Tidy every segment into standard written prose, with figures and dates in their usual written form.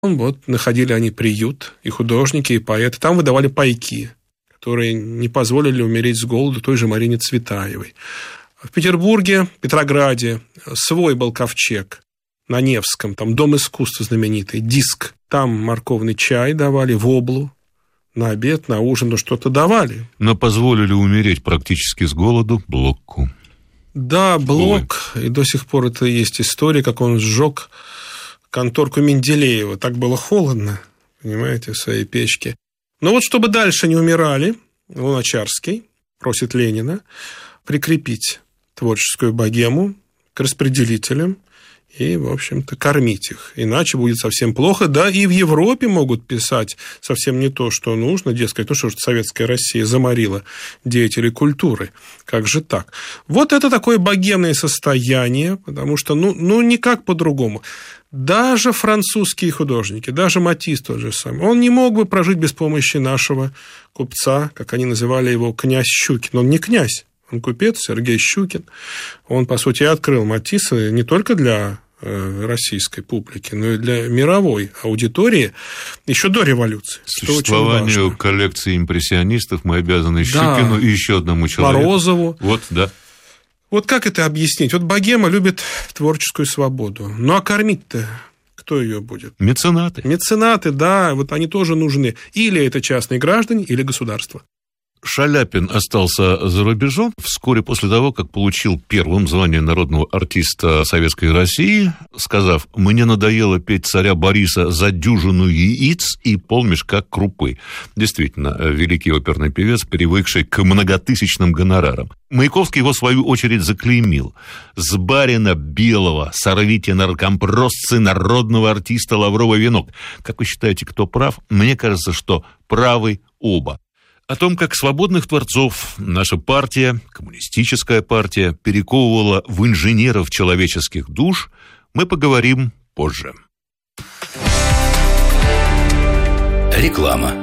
Вот находили они приют, и художники, и поэты. Там выдавали пайки, которые не позволили умереть с голоду той же Марине Цветаевой. В Петербурге, Петрограде свой был ковчег на Невском, там Дом искусства знаменитый, диск. Там морковный чай давали, воблу, на обед, на ужин, но что-то давали. Но позволили умереть практически с голоду Блоку. Да, Блок, и до сих пор это есть история, как он сжег конторку Менделеева. Так было холодно, понимаете, в своей печке. Но вот чтобы дальше не умирали, Луначарский просит Ленина прикрепить творческую богему к распределителям и, в общем-то, кормить их. Иначе будет совсем плохо. Да, и в Европе могут писать совсем не то, что нужно. Дескать, ну что ж, советская Россия заморила деятелей культуры. Как же так? Вот это такое богемное состояние, потому что, ну никак по-другому. Даже французские художники, даже Матисс тот же самый, он не мог бы прожить без помощи нашего купца, как они называли его, князь Щукин. Он не князь. Он купец Сергей Щукин. Он, по сути, открыл Матисса не только для российской публики, но и для мировой аудитории еще до революции. Существованию коллекции импрессионистов мы обязаны Щукину и еще одному человеку. Морозову. Вот, да. Вот как это объяснить? Вот богема любит творческую свободу. Ну, а кормить-то кто ее будет? Меценаты. Меценаты, да, вот они тоже нужны. Или это частные граждане, или государство. Шаляпин остался за рубежом вскоре после того, как получил первым звание народного артиста Советской России, сказав: «Мне надоело петь царя Бориса за дюжину яиц и полмешка крупы». Действительно, великий оперный певец, привыкший к многотысячным гонорарам. Маяковский его, в свою очередь, заклеймил: «С барина белого сорвите наркомпросцы народного артиста лавровый венок». Как вы считаете, кто прав? Мне кажется, что правы оба. О том, как свободных творцов наша партия, коммунистическая партия, перековывала в инженеров человеческих душ, мы поговорим позже. Реклама.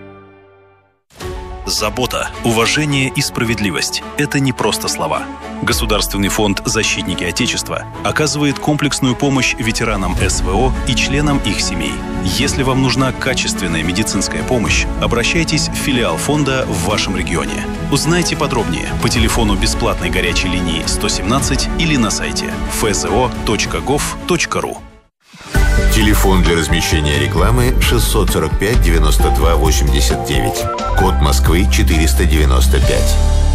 Забота, уважение и справедливость – это не просто слова. Государственный фонд «Защитники Отечества» оказывает комплексную помощь ветеранам СВО и членам их семей. Если вам нужна качественная медицинская помощь, обращайтесь в филиал фонда в вашем регионе. Узнайте подробнее по телефону бесплатной горячей линии 117 или на сайте fzo.gov.ru. Телефон для размещения рекламы 645 92 89. Код Москвы 495.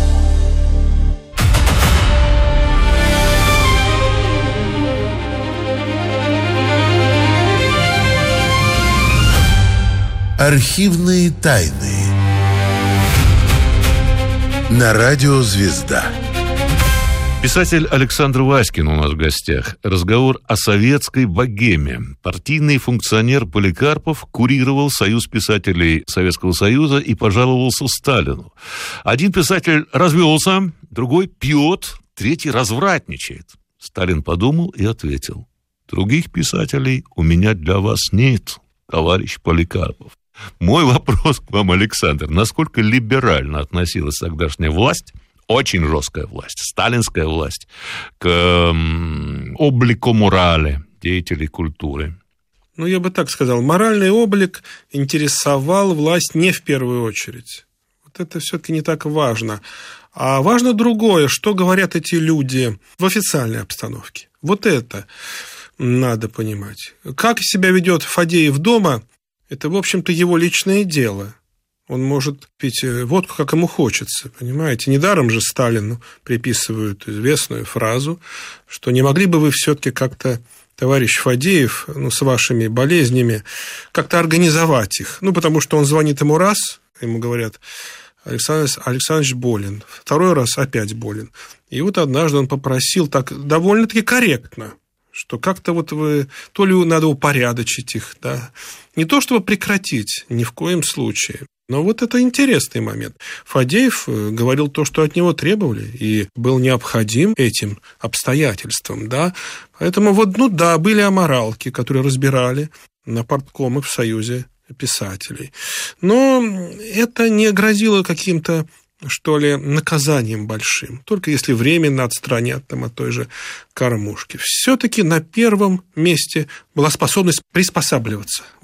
Архивные тайны. На радио «Звезда». Писатель Александр Васькин у нас в гостях. Разговор о советской богеме. Партийный функционер Поликарпов курировал Союз писателей Советского Союза и пожаловался Сталину. Один писатель развелся, другой пьет, третий развратничает. Сталин подумал и ответил: «Других писателей у меня для вас нет, товарищ Поликарпов». Мой вопрос к вам, Александр: насколько либерально относилась тогдашняя власть, очень жесткая власть, сталинская власть, к облику морали деятелей культуры? Ну, я бы так сказал, моральный облик интересовал власть не в первую очередь. Вот это все-таки не так важно. А важно другое, что говорят эти люди в официальной обстановке. Вот это надо понимать. Как себя ведет Фадеев дома, это, в общем-то, его личное дело. Он может пить водку, как ему хочется, понимаете? Недаром же Сталину приписывают известную фразу, что не могли бы вы все-таки как-то, товарищ Фадеев, с вашими болезнями, как-то организовать их. Потому что он звонит ему раз, ему говорят: Александр Александрович болен. Второй раз опять болен. И вот однажды он попросил так довольно-таки корректно, что как-то вот вы, то ли надо упорядочить их, да, не то чтобы прекратить, ни в коем случае. Но вот это интересный момент. Фадеев говорил то, что от него требовали, и был необходим этим обстоятельствам, да. Поэтому были аморалки, которые разбирали на парткомах в Союзе писателей. Но это не грозило каким-то что ли, наказанием большим, только если временно отстранят там от той же кормушки. Все-таки на первом месте была способность приспосабливаться.